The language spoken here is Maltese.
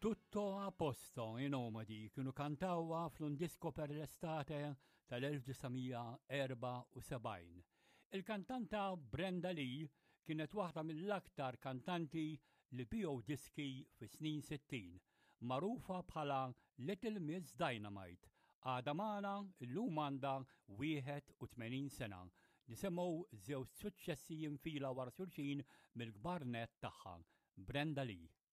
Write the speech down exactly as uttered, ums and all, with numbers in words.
Tutto a posto i Nomadi kienu kantawha fl-Undisco per l-Estate tal-elf-tisa' Il-kantanta Brenda Lee kienet waħda mill-aktar kantanti li biegħu diski fis-snin sittin, magħrufa bħala Little Miss Dynamite, għadha magħna llum għandha wieħed u tmenin sena, nisimgħu żewġ suċċessi jinfila wara xulxin mill-kbarnet tagħha, Brenda Lee.